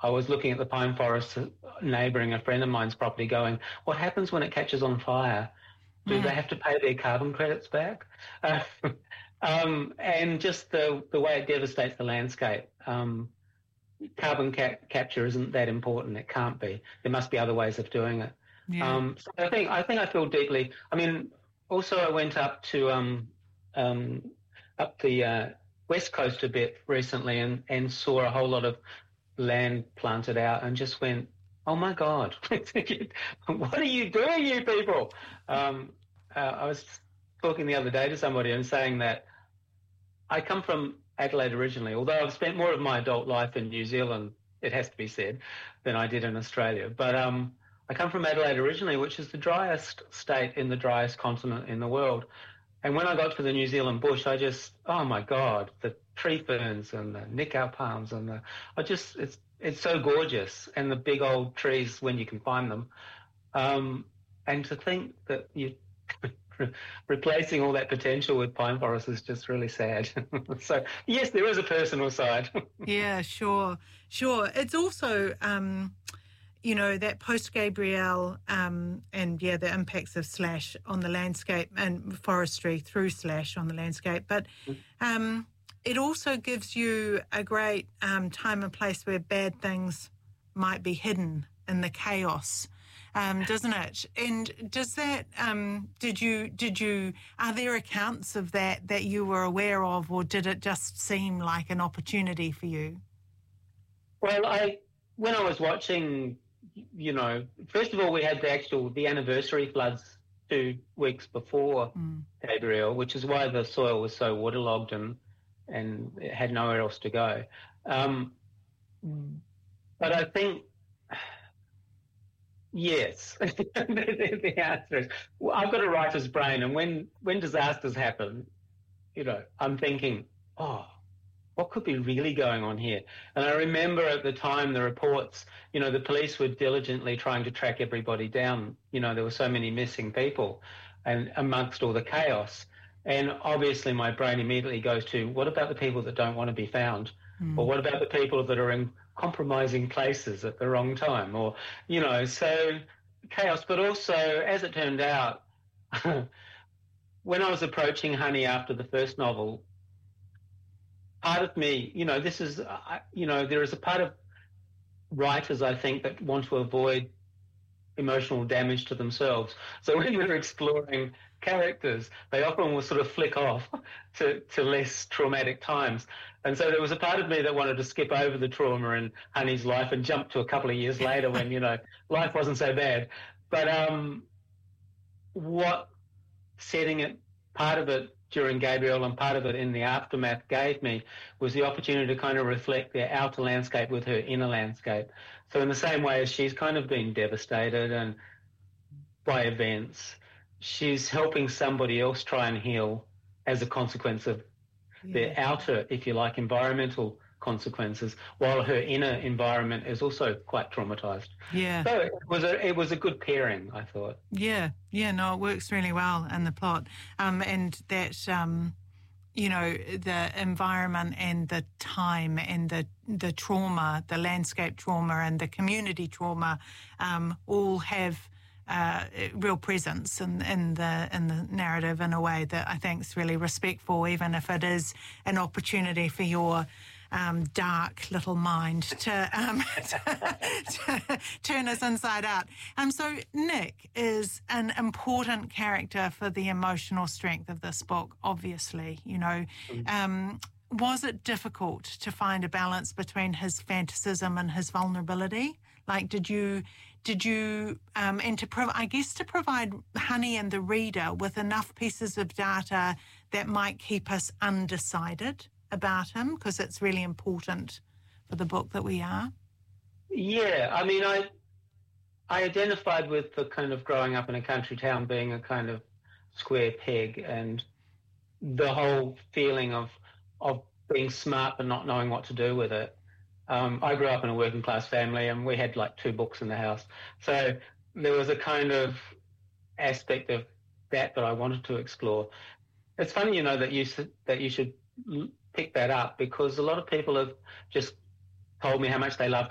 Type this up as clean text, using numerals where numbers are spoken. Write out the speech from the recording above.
I was looking at the pine forest neighbouring a friend of mine's property going, what happens when it catches on fire? Do they have to pay their carbon credits back? And just the way it devastates the landscape. Carbon capture isn't that important. It can't be. There must be other ways of doing it. Yeah. So I think I feel deeply. I mean, also I went up to up the west coast a bit recently and saw a whole lot of land planted out and just went, oh my God, what are you doing, you people? I was talking the other day to somebody and saying that I come from Adelaide originally, although I've spent more of my adult life in New Zealand, it has to be said, than I did in Australia. But I come from Adelaide originally, which is the driest state in the driest continent in the world. And when I got to the New Zealand bush, I just, oh my God, the tree ferns and the nikau palms and it's so gorgeous, and the big old trees when you can find them. And to think that you replacing all that potential with pine forests is just really sad. So yes, there is a personal side. Yeah, sure. It's also, that post-Gabrielle and, the impacts of Slash on the landscape and forestry through Slash on the landscape. But it also gives you a great time and place where bad things might be hidden in the chaos, doesn't it? And does that, are there accounts of that you were aware of, or did it just seem like an opportunity for you? Well, when I was watching, first of all, we had the anniversary floods 2 weeks before Gabrielle, which is why the soil was so waterlogged and it had nowhere else to go. But I think, yes, the answer is, well, I've got a writer's brain, and when disasters happen, I'm thinking, what could be really going on here? And I remember at the time the reports, the police were diligently trying to track everybody down. There were so many missing people and amongst all the chaos. And obviously my brain immediately goes to, what about the people that don't want to be found? Or what about the people that are in compromising places at the wrong time? Or, so chaos. But also, as it turned out, when I was approaching Honey after the first novel, part of me, there is a part of writers, I think, that want to avoid emotional damage to themselves. So when we're exploring characters, they often will sort of flick off to less traumatic times. And so there was a part of me that wanted to skip over the trauma in Honey's life and jump to a couple of years later when, life wasn't so bad. But what setting it, part of it during Gabrielle and part of it in the aftermath gave me was the opportunity to kind of reflect the outer landscape with her inner landscape. So in the same way as she's kind of been devastated and by events, she's helping somebody else try and heal as a consequence of their outer, if you like, environmental consequences, while her inner environment is also quite traumatized. Yeah. So it was a good pairing, I thought. Yeah, no, it works really well in the plot. And that, the environment and the time and the trauma, the landscape trauma and the community trauma, all have real presence in the narrative in a way that I think is really respectful, even if it is an opportunity for your dark little mind to turn us inside out. So Nick is an important character for the emotional strength of this book, obviously. Was it difficult to find a balance between his fantasism and his vulnerability? Like, did you, and to provide Honey and the reader with enough pieces of data that might keep us undecided about him, because it's really important for the book that we are? Yeah, I mean, I identified with the kind of growing up in a country town being a kind of square peg, and the whole feeling of being smart but not knowing what to do with it. I grew up in a working class family and we had like 2 books in the house. So there was a kind of aspect of that I wanted to explore. It's funny, that you should pick that up, because a lot of people have just told me how much they love